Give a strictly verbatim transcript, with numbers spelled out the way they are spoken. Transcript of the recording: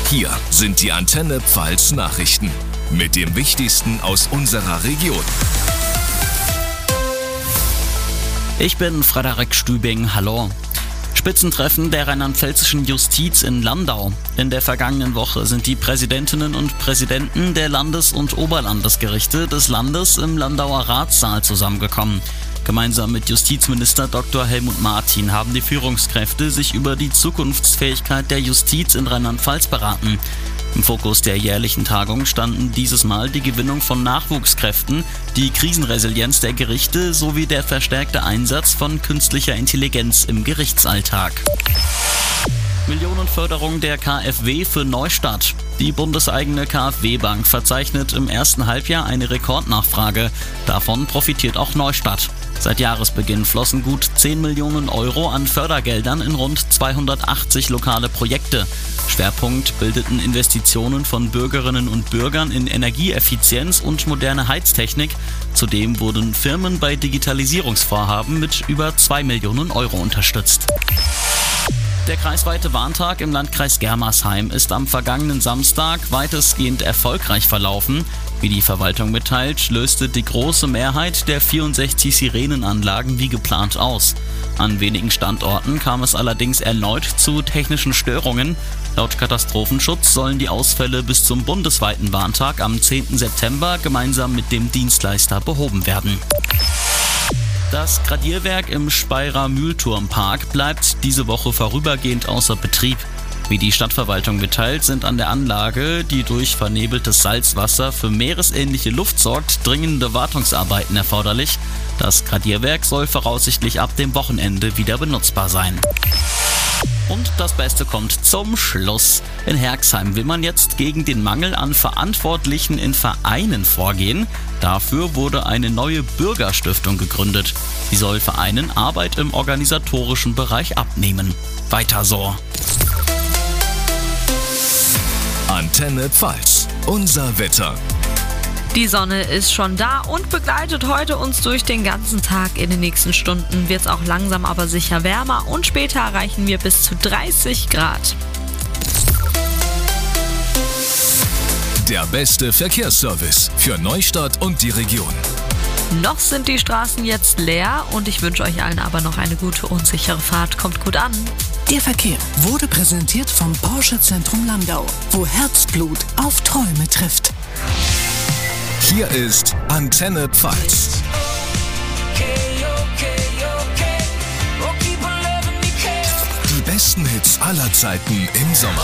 Hier sind die Antenne Pfalz Nachrichten mit dem Wichtigsten aus unserer Region. Ich bin Frederik Stübing, hallo. Spitzentreffen der rheinland-pfälzischen Justiz in Landau. In der vergangenen Woche sind die Präsidentinnen und Präsidenten der Landes- und Oberlandesgerichte des Landes im Landauer Ratssaal zusammengekommen. Gemeinsam mit Justizminister Doktor Helmut Martin haben die Führungskräfte sich über die Zukunftsfähigkeit der Justiz in Rheinland-Pfalz beraten. Im Fokus der jährlichen Tagung standen dieses Mal die Gewinnung von Nachwuchskräften, die Krisenresilienz der Gerichte sowie der verstärkte Einsatz von künstlicher Intelligenz im Gerichtsalltag. Millionenförderung der KfW für Neustadt. Die bundeseigene KfW-Bank verzeichnet im ersten Halbjahr eine Rekordnachfrage. Davon profitiert auch Neustadt. Seit Jahresbeginn flossen gut zehn Millionen Euro an Fördergeldern in rund zweihundertachtzig lokale Projekte. Schwerpunkt bildeten Investitionen von Bürgerinnen und Bürgern in Energieeffizienz und moderne Heiztechnik. Zudem wurden Firmen bei Digitalisierungsvorhaben mit über zwei Millionen Euro unterstützt. Der kreisweite Warntag im Landkreis Germersheim ist am vergangenen Samstag weitestgehend erfolgreich verlaufen. Wie die Verwaltung mitteilt, löste die große Mehrheit der vierundsechzig Sirenenanlagen wie geplant aus. An wenigen Standorten kam es allerdings erneut zu technischen Störungen. Laut Katastrophenschutz sollen die Ausfälle bis zum bundesweiten Warntag am zehnten September gemeinsam mit dem Dienstleister behoben werden. Das Gradierwerk im Speyerer Mühlturmpark bleibt diese Woche vorübergehend außer Betrieb. Wie die Stadtverwaltung mitteilt, sind an der Anlage, die durch vernebeltes Salzwasser für meerähnliche Luft sorgt, dringende Wartungsarbeiten erforderlich. Das Gradierwerk soll voraussichtlich ab dem Wochenende wieder benutzbar sein. Und das Beste kommt zum Schluss. In Herxheim will man jetzt gegen den Mangel an Verantwortlichen in Vereinen vorgehen. Dafür wurde eine neue Bürgerstiftung gegründet. Sie soll Vereinen Arbeit im organisatorischen Bereich abnehmen. Weiter so. Antenne Pfalz, unser Wetter. Die Sonne ist schon da und begleitet heute uns durch den ganzen Tag. In den nächsten Stunden wird es auch langsam aber sicher wärmer und später erreichen wir bis zu dreißig Grad. Der beste Verkehrsservice für Neustadt und die Region. Noch sind die Straßen jetzt leer und ich wünsche euch allen aber noch eine gute und sichere Fahrt. Kommt gut an. Der Verkehr wurde präsentiert vom Porsche Zentrum Landau, wo Herzblut auf Träume trifft. Hier ist Antenne Pfalz. Die besten Hits aller Zeiten im Sommer.